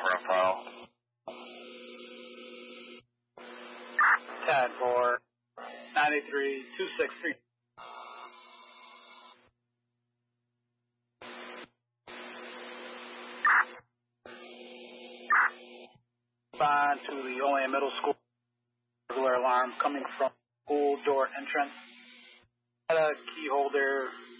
for file. TAD for 983-263. Respond to the Olean Middle School burglar alarm coming from school door entrance. Had a key holder